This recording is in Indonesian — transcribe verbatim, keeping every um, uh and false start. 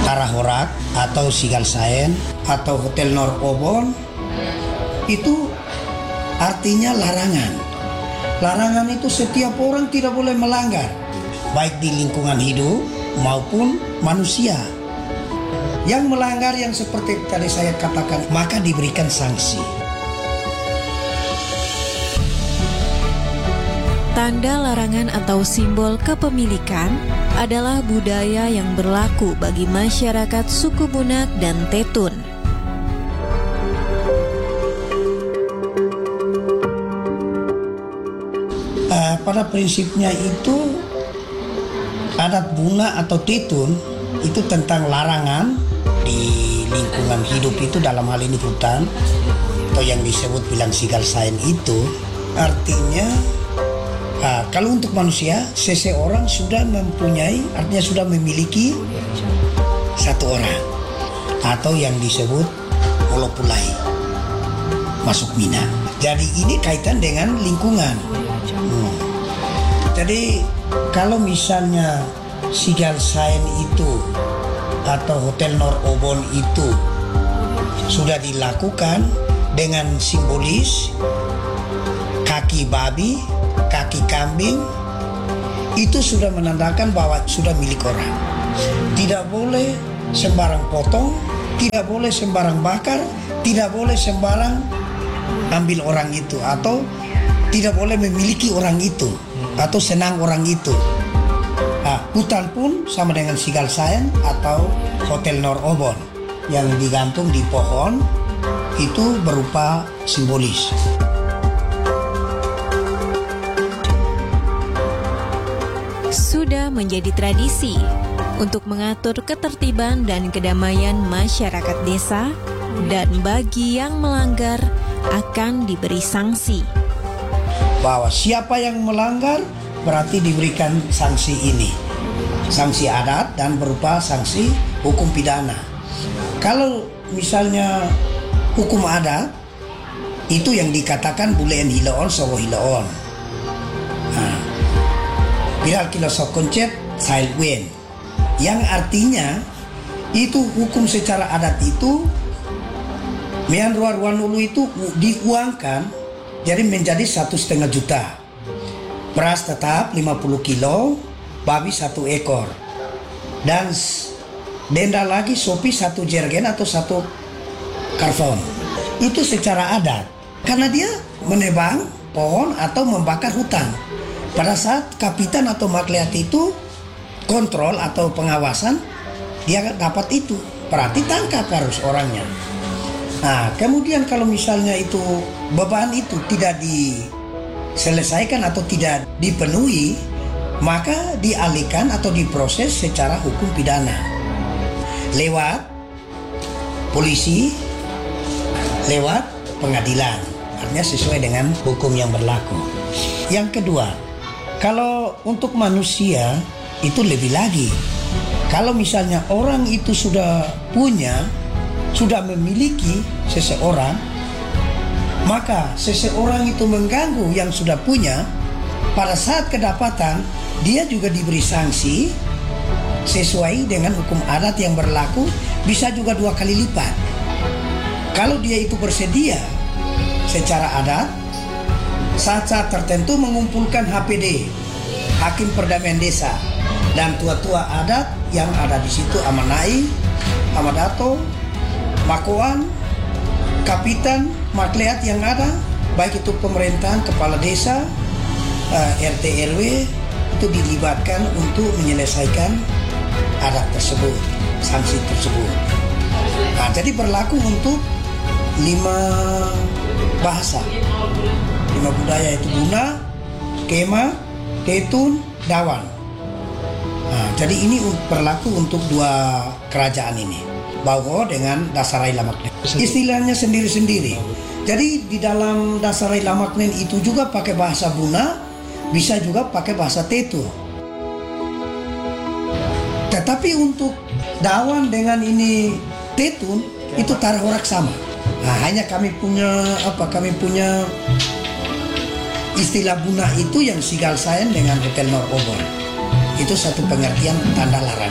Tarahorak atau Sigalsaen atau Hotel Nor Obon itu artinya larangan. Larangan itu setiap orang tidak boleh melanggar, baik di lingkungan hidup maupun manusia. Yang melanggar yang seperti tadi saya katakan, maka diberikan sanksi. Tanda larangan atau simbol kepemilikan adalah budaya yang berlaku bagi masyarakat suku Bunak dan Tetun. Uh, pada prinsipnya itu adat Bunak atau Tetun itu tentang larangan di lingkungan hidup itu, dalam hal ini hutan atau yang disebut bilang Sigalsaen itu artinya Nah, kalau untuk manusia, seseorang sudah mempunyai, artinya sudah memiliki satu orang, atau yang disebut molopulai, masuk mina. Jadi ini kaitan dengan lingkungan. Hmm. Jadi kalau misalnya Sigalsaen itu atau Hotel Nor Obon itu sudah dilakukan dengan simbolis kaki babi, kaki kambing, itu sudah menandakan bahwa sudah milik orang. Tidak boleh sembarang potong, tidak boleh sembarang bakar, tidak boleh sembarang ambil orang itu, atau tidak boleh memiliki orang itu atau senang orang itu. Nah, hutan pun sama dengan Sigalsaen atau Hotel Nor Obon yang digantung di pohon itu berupa simbolis. Sudah menjadi tradisi untuk mengatur ketertiban dan kedamaian masyarakat desa, dan bagi yang melanggar akan diberi sanksi. Bahwa siapa yang melanggar berarti diberikan sanksi ini, sanksi adat dan berupa sanksi hukum pidana. Kalau misalnya hukum adat itu yang dikatakan buleen hilaon sawo hilaon. Nah, Bilal kilo sokoncet sail wen, yang artinya itu hukum secara adat itu mean ruan-ruan ulu itu diuangkan jadi menjadi satu setengah juta, beras tetap lima puluh kilo, babi satu ekor, dan denda lagi sopi satu jergen atau satu karton. Itu secara adat karena dia menebang pohon atau membakar hutan. Pada saat kapitan atau makliat itu kontrol atau pengawasan, dia dapat itu, berarti tangkap harus orangnya. Nah, kemudian kalau misalnya itu beban itu tidak diselesaikan atau tidak dipenuhi, maka dialihkan atau diproses secara hukum pidana lewat polisi, lewat pengadilan, artinya sesuai dengan hukum yang berlaku. Yang kedua, kalau untuk manusia itu lebih lagi. Kalau misalnya orang itu sudah punya, sudah memiliki seseorang, maka seseorang itu mengganggu yang sudah punya, pada saat kedapatan dia juga diberi sanksi sesuai dengan hukum adat yang berlaku, bisa juga dua kali lipat. Kalau dia itu bersedia secara adat, saat-saat tertentu mengumpulkan H P D, Hakim Perdamaian Desa, dan tua-tua adat yang ada di situ, Amanai, Amadato, Makoan, Kapitan, Makleat yang ada, baik itu pemerintahan, kepala desa, uh, R T R W, itu dilibatkan untuk menyelesaikan adat tersebut, sanksi tersebut. Nah, jadi berlaku untuk lima bahasa, lima budaya, itu Bunak, Kema, Tetun, Dawan. Nah, jadi ini berlaku untuk dua kerajaan ini, Bauho dengan Dasarai Lamaknen. Istilahnya sendiri-sendiri. Jadi di dalam Dasarai Lamaknen itu juga pakai bahasa Bunak, bisa juga pakai bahasa Tetun. Tetapi untuk Dawan dengan ini Tetun itu Tarahorak sama. Nah, hanya kami punya apa? Kami punya istilah Bunak itu yang Sigalsaen dengan Hotel Nor Obon. Itu satu pengertian tanda larangan.